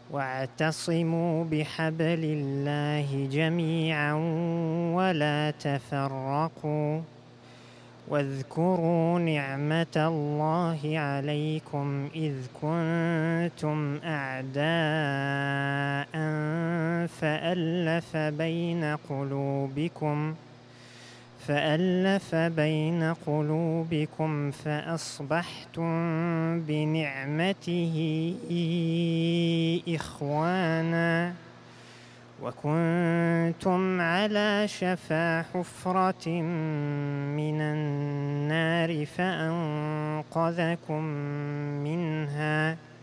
واعتصموا بحبل الله جميعا ولا تفرقوا واذكروا نعمة الله عليكم إذ كنتم أعداء فألف بين قلوبكم فأصبحتم بنعمته إخوانا وكنتم على شفا حفرة من النار فأنقذكم منها